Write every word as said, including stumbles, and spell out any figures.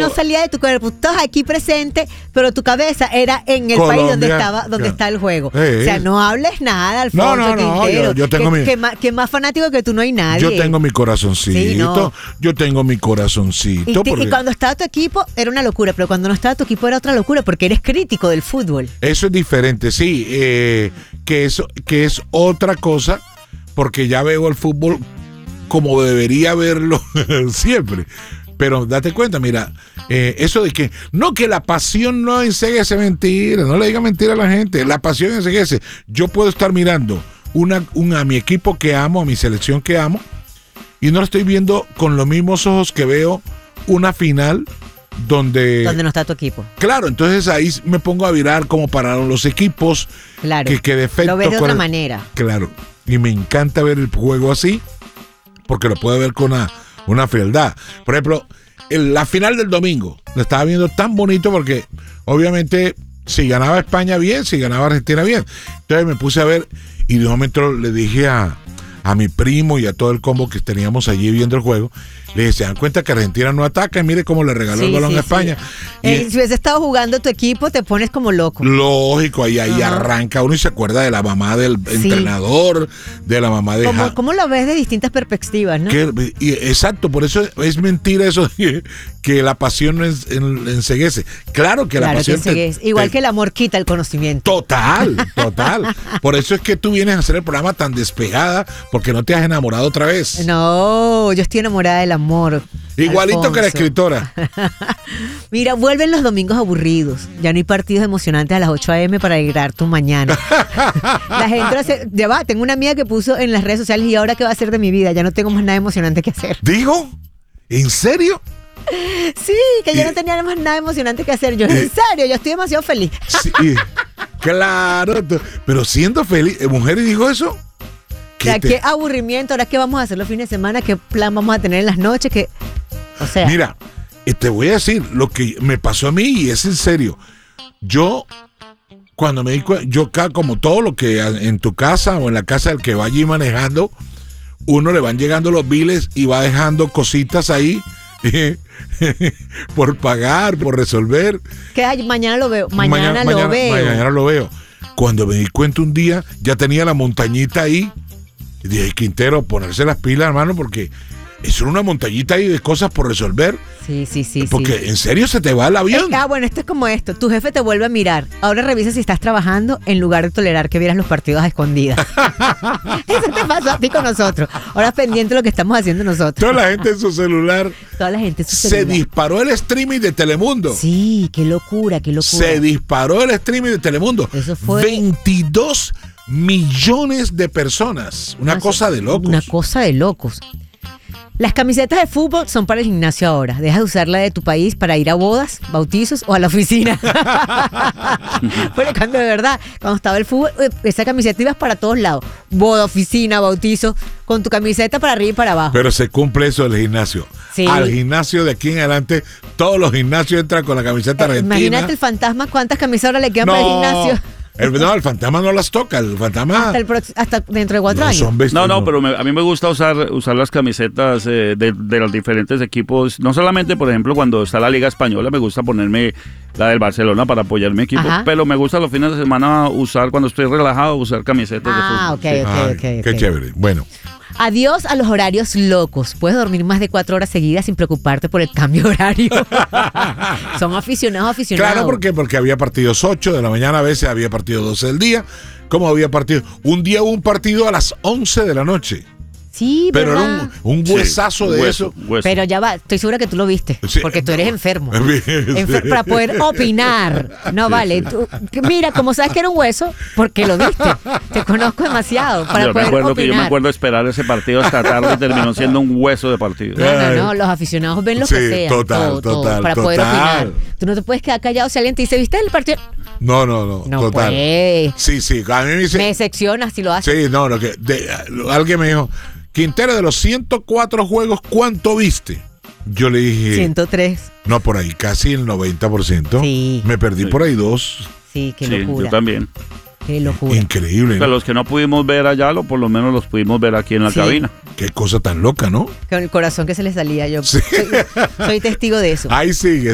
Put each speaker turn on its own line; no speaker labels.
no salía de tu cuerpo. Estás aquí presente, pero tu cabeza era en el
Colombia,
país donde estaba, donde
claro.
está el juego.
Eh,
o sea, no hables nada, Alfonso
No, no, no,
Quintero.
yo- yo tengo
que,
mi-
que más, que más fanático que tú no hay nadie.
Yo tengo mi corazoncito,
Sí, no.
yo tengo mi corazoncito.
Y, te- y
porque
cuando estaba tu equipo era una locura, pero cuando no estaba tu equipo era otra locura, porque eres crítico del fútbol.
Eso es diferente, sí, eh, que, eso, que es otra cosa, porque ya veo el fútbol como debería verlo siempre. Pero date cuenta, mira, eh, eso de que no, que la pasión no enseguece, mentira, no le diga mentira a la gente, la pasión enseguece. Yo puedo estar mirando una, una, a mi equipo que amo, a mi selección que amo, y no lo estoy viendo con los mismos ojos que veo una final donde...
Donde no está tu equipo.
Claro, entonces ahí me pongo a mirar cómo pararon los equipos,
Claro.
que, que defecto.
Lo ves de
cuál-
otra manera.
Claro, y me encanta ver el juego así, porque lo puedo ver con una, una frialdad. Por ejemplo, el- la final del domingo, lo estaba viendo tan bonito porque obviamente si ganaba España bien, si ganaba Argentina bien. Entonces me puse a ver y de un momento le dije a, a mi primo y a todo el combo que teníamos allí viendo el juego, le dije, se dan cuenta que Argentina no ataca y mire cómo le regaló
Sí,
el balón
sí,
a España.
sí.
Y
Eh, si hubiese estado jugando tu equipo, te pones como loco.
lógico, ahí, ahí
Ajá.
arranca uno y se acuerda de la mamá del
Sí.
entrenador, de la mamá de...
¿Cómo,
Ja-
cómo lo ves de distintas perspectivas, no?
que- y exacto, por eso es mentira eso de que, que la pasión no en- en- enceguece. Claro que la
Claro que
pasión... te-
sí es. Igual
te-
que el amor quita el conocimiento.
Total, total. Por eso es que tú vienes a hacer el programa tan despegada, porque no te has enamorado otra vez.
No, yo estoy enamorada del amor.
Igualito que la
Alfonso.
escritora.
Mira, vuelven los domingos aburridos. Ya no hay partidos emocionantes a las ocho a.m. para alegrar tu mañana. La gente hace, ya va, tengo una amiga que puso en las redes sociales, ¿y ahora qué va a hacer de mi vida? Ya no tengo más nada emocionante que hacer.
¿Digo? ¿En serio?
Sí, que ya
Y-
no tenía más nada emocionante que hacer. Yo, en
Eh,
serio, yo estoy demasiado feliz.
Sí, claro. t- Pero siendo feliz, ¿eh, ¿mujer dijo eso?
O
¿Qué
sea,
te-
qué aburrimiento. Ahora qué vamos a hacer los fines de semana, qué plan vamos a tener en las noches, que, o sea,
Mira, eh, te voy a decir lo que me pasó a mí y es en serio. Yo, cuando me di cuenta, yo acá, como todo lo que a- en tu casa o en la casa del que va allí manejando, uno le van llegando los biles y va dejando cositas ahí por pagar, por resolver.
que ay, mañana lo veo, mañana, lo
mañana-
veo.
Mañana lo veo. Cuando me di cuenta un día, ya tenía la montañita ahí. Y dije, Quintero, ponerse las pilas, hermano, porque es una montañita ahí de cosas por resolver.
Sí, sí, sí,
Porque
sí.
en serio se te va el avión.
Eh, ah, bueno, esto es como esto. Tu jefe te vuelve a mirar. Ahora revisa si estás trabajando en lugar de tolerar que vieras los partidos a escondidas. Eso te pasó a ti con nosotros. Ahora pendiente de lo que estamos haciendo nosotros.
Toda la gente en su celular.
Toda la gente en su
Se
celular.
disparó el streaming de Telemundo.
Sí, qué locura, qué locura.
Se disparó el streaming de Telemundo.
Eso fue-
veintidós millones de personas. Una cosa de locos.
Una cosa de locos. Las camisetas de fútbol son para el gimnasio ahora. Deja de usar la de tu país para ir a bodas, bautizos o a la oficina. Pero cuando de verdad, cuando estaba el fútbol, eh, esa camiseta ibas para todos lados. Boda, oficina, bautizo, con tu camiseta para arriba y para abajo.
Pero se cumple eso del gimnasio.
Sí.
Al gimnasio de aquí en adelante, todos los gimnasios entran con la camiseta
Eh,
argentina.
imagínate el fantasma, cuántas camisas ahora le quedan para el gimnasio.
El, no, el fantasma no las toca. El fantasma.
Hasta, el prox- hasta dentro de cuatro
no,
años.
son bestias,
No, no, pero me- a mí me gusta usar, usar las camisetas eh, de, de los diferentes equipos. No solamente, por ejemplo, cuando está la Liga Española, me gusta ponerme la del Barcelona para apoyar mi equipo.
Ajá.
Pero me gusta los fines de semana usar, cuando estoy relajado, usar camisetas
Ah,
de fútbol.
ok,
sí.
ok,
Ay,
ok,
qué
ok.
chévere. Bueno,
Adiós a los horarios locos. Puedes dormir más de cuatro horas seguidas sin preocuparte por el cambio horario. Son aficionados, aficionados.
claro, ¿por qué? Porque había partidos ocho de la mañana, a veces había partido doce del día. ¿Cómo había partido? Un día hubo un partido a las once de la noche.
Sí,
Pero era
¿verdad?
un, un
Sí,
huesazo de
hueso,
eso.
hueso.
Pero ya va, estoy segura que tú lo viste.
Sí.
Porque tú eres enfermo.
Sí.
Enfer- para poder opinar. No vale. Tú- que mira, como sabes que era un hueso, porque lo viste. Te conozco demasiado. Para
yo me
poder
acuerdo que yo me
opinar.
acuerdo esperar ese partido hasta tarde y terminó siendo un hueso de partido.
No, no, no, los aficionados ven lo
Sí,
que sea.
total,
todo, todo,
total,
para poder
total.
opinar. Tú no te puedes quedar callado si alguien te dice, ¿viste el partido?
No, no, no.
No
total.
puedes.
Sí, sí. A mí me dice.
Me decepcionas si lo haces.
Sí, no, lo que. de- alguien me dijo, Quintero, de los ciento cuatro juegos, ¿cuánto viste? Yo le dije.
ciento tres.
No, por ahí casi el noventa por ciento.
Sí.
Me perdí
Sí.
por ahí dos.
Sí, qué
Sí,
locura.
yo también.
Qué locura.
Increíble.
Pero
¿no?
los que no pudimos ver allá, lo, por lo menos los pudimos ver aquí en la
Sí.
cabina.
Qué cosa tan loca, ¿no?
Con el corazón que se le salía. Yo
Sí.
soy, soy testigo de eso.
Ahí sigue.